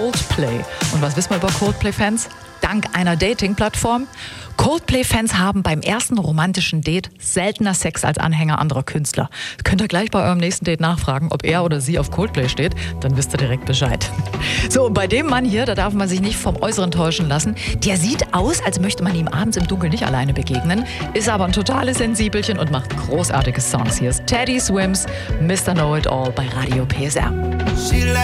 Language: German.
Coldplay. Und was wissen wir über Coldplay-Fans? Dank einer Dating-Plattform. Coldplay-Fans haben beim ersten romantischen Date seltener Sex als Anhänger anderer Künstler. Könnt ihr gleich bei eurem nächsten Date nachfragen, ob er oder sie auf Coldplay steht, dann wisst ihr direkt Bescheid. So, und bei dem Mann hier, da darf man sich nicht vom Äußeren täuschen lassen. Der sieht aus, als möchte man ihm abends im Dunkeln nicht alleine begegnen, ist aber ein totales Sensibelchen und macht großartige Songs. Hier ist Teddy Swims, Mr. Know It All bei Radio PSR.